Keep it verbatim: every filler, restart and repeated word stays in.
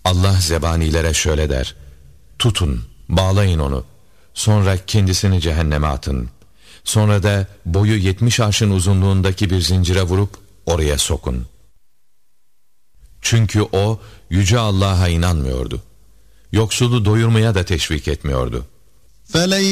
Allah zebanilere şöyle der: tutun, bağlayın onu. Sonra kendisini cehenneme atın. Sonra da boyu yetmiş arşın uzunluğundaki bir zincire vurup oraya sokun. Çünkü o yüce Allah'a inanmıyordu. Yoksulu doyurmaya da teşvik etmiyordu.